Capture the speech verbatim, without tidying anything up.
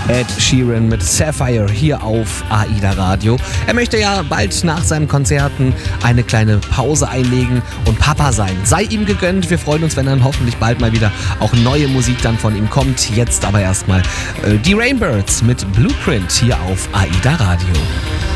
Ed Sheeran mit Sapphire hier auf AIDA Radio. Er möchte ja bald nach seinen Konzerten eine kleine Pause einlegen und Papa sein. Sei ihm gegönnt. Wir freuen uns, wenn dann hoffentlich bald mal wieder auch neue Musik dann von ihm kommt. Jetzt aber erstmal äh, die Rainbirds mit Blueprint hier auf AIDA Radio.